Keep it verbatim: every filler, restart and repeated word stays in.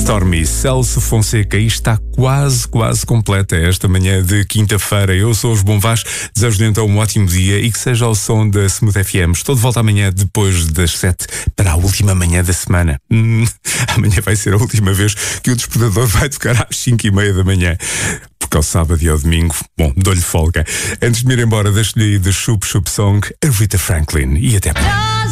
Stormy, Celso Fonseca, e está quase, quase completa esta manhã de quinta-feira. Eu sou os Bom Vaz, desejo-lhe então um ótimo dia e que seja ao som da Smooth F M. Estou de volta amanhã depois das sete para a última manhã da semana. Hum, amanhã vai ser a última vez que o despertador vai tocar às cinco e meia da manhã. Porque ao sábado e ao domingo, bom, dou-lhe folga. Antes de me ir embora, deixo-lhe aí The Chup Chup Song, a Rita Franklin. E até amanhã.